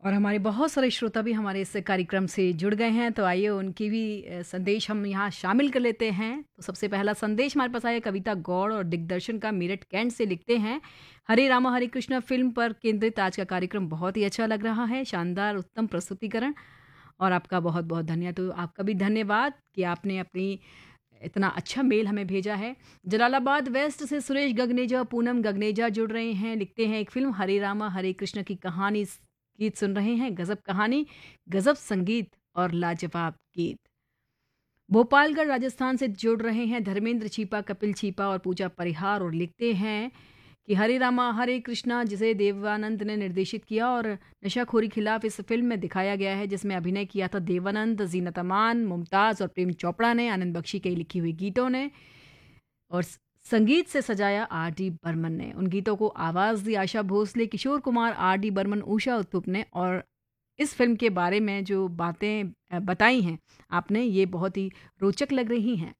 और हमारे बहुत सारे श्रोता भी हमारे इस कार्यक्रम से जुड़ गए हैं, तो आइए उनकी भी संदेश हम यहाँ शामिल कर लेते हैं। तो सबसे पहला संदेश हमारे पास आया कविता गौड़ और दिग्दर्शन का, मेरठ कैंट से लिखते हैं। हरे रामा हरे कृष्णा फिल्म पर केंद्रित आज का कार्यक्रम बहुत ही अच्छा लग रहा है, शानदार उत्तम प्रस्तुतिकरण और आपका बहुत बहुत धन्यवाद। तो आपका भी धन्यवाद कि आपने अपनी इतना अच्छा मेल हमें भेजा है। जलालाबाद वेस्ट से सुरेश गगनेजा, पूनम गगनेजा जुड़ रहे हैं, लिखते हैं एक फिल्म हरे रामा हरे कृष्ण की कहानी गीत सुन रहे हैं, गजब कहानी, गजब संगीत और लाजवाब गीत। भोपालगढ़ राजस्थान से जुड़ रहे हैं धर्मेंद्र छीपा, कपिल छीपा और पूजा परिहार और लिखते हैं कि हरे रामा हरे कृष्णा जिसे देवानंद ने निर्देशित किया और नशाखोरी खिलाफ इस फिल्म में दिखाया गया है, जिसमें अभिनय किया था देवानंद, जीनत अमान, मुमताज़ और प्रेम चोपड़ा ने, आनंद बख्शी के लिखी हुई गीतों ने और संगीत से सजाया आर डी बर्मन ने। उन गीतों को आवाज़ दी आशा भोसले, किशोर कुमार, आर डी बर्मन, उषा उत्तुप ने। और इस फिल्म के बारे में जो बातें बताई हैं आपने, ये बहुत ही रोचक लग रही हैं।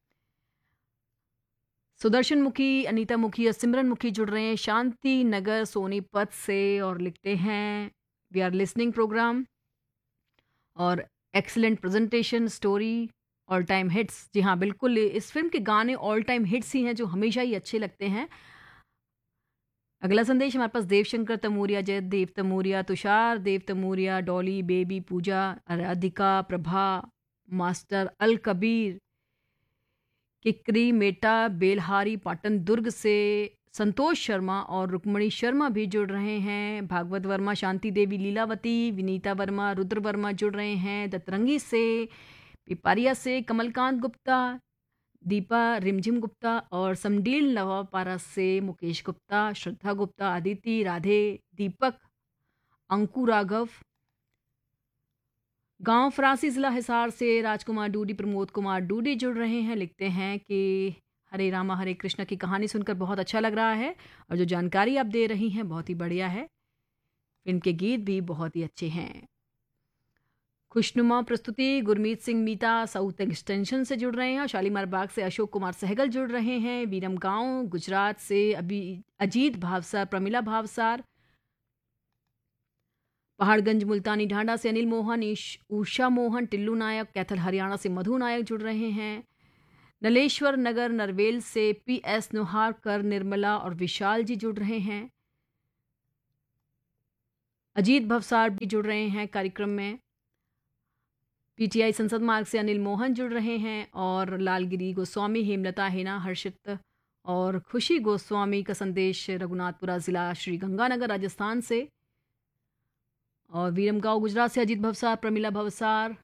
सुदर्शन मुखी, अनीता मुखी और सिमरन मुखी जुड़ रहे हैं शांति नगर सोनीपत से और लिखते हैं वी आर लिसनिंग प्रोग्राम और excellent presentation, story, all time hits. जी हाँ, बिल्कुल इस फिल्म के गाने ऑल टाइम हिट्स ही हैं, जो हमेशा ही अच्छे लगते हैं। अगला संदेश हमारे पास देवशंकर तमूरिया, जयदेव तमूरिया, तुषार देव तमूरिया, डॉली, बेबी, पूजा, राधिका, प्रभा, मास्टर अल कबीर, किकरी, मेटा, बेलहारी, पाटन दुर्ग से संतोष शर्मा और रुक्मणी शर्मा भी जुड़ रहे हैं। भागवत वर्मा, शांति देवी, लीलावती, विनीता वर्मा, रुद्र वर्मा जुड़ रहे हैं। दतरंगी से, पिपारिया से कमलकांत गुप्ता, दीपा रिमझिम गुप्ता और समडील नवापारा से मुकेश गुप्ता, श्रद्धा गुप्ता, अदिति, राधे, दीपक, अंकु राघव, गांव फरासी जिला हिसार से राजकुमार डूडी, प्रमोद कुमार डूडी जुड़ रहे हैं, लिखते हैं कि हरे रामा हरे कृष्ण की कहानी सुनकर बहुत अच्छा लग रहा है और जो जानकारी आप दे रही हैं बहुत ही बढ़िया है। फिल्म के गीत भी बहुत ही अच्छे हैं। खुशनुमा प्रस्तुति, गुरमीत सिंह मीता साउथ एक्सटेंशन से जुड़ रहे हैं और शालीमार बाग से अशोक कुमार सहगल जुड़ रहे हैं। वीरम गांव गुजरात से अभी अजीत भावसार, प्रमिला भावसार, पहाड़गंज मुल्तानी ढांडा से अनिल मोहन, उषा मोहन, टिल्लू नायक, कैथल हरियाणा से मधु नायक जुड़ रहे हैं। नलेश्वर नगर नरवेल से पी एस नुहारकर, निर्मला और विशाल जी जुड़ रहे हैं। अजीत भवसार भी जुड़ रहे हैं कार्यक्रम में। पीटीआई संसद मार्ग से अनिल मोहन जुड़ रहे हैं और लालगिरी गोस्वामी, हेमलता, हेना, हर्षित और खुशी गोस्वामी का संदेश रघुनाथपुरा जिला श्री गंगानगर राजस्थान से। और वीरमगांव गुजरात से अजीत भवसार, प्रमिला भवसार।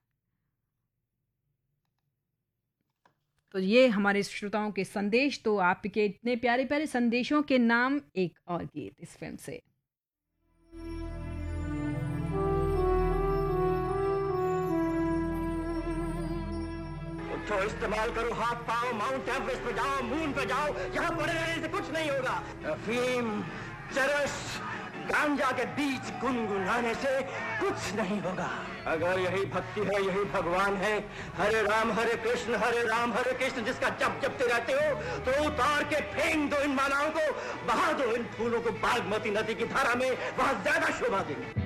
तो ये हमारे श्रोताओं के संदेश। तो आपके इतने प्यारे प्यारे संदेशों के नाम एक और गीत इस फिल्म से। उठो, इस्तेमाल करो हाथ पाओ, माउंट एवरेस्ट पे जाओ, मून पे जाओ, यहाँ पड़े रहने से कुछ नहीं होगा। अफीम, चरस, गांजा के बीच गुनगुनाने से कुछ नहीं होगा। अगर यही भक्ति है, यही भगवान है, हरे राम हरे कृष्ण जिसका जप जपते रहते हो, तो उतार के फेंक दो इन मालाओं को, बहा दो इन फूलों को बागमती नदी की धारा में, वहां ज्यादा शोभा देंगे।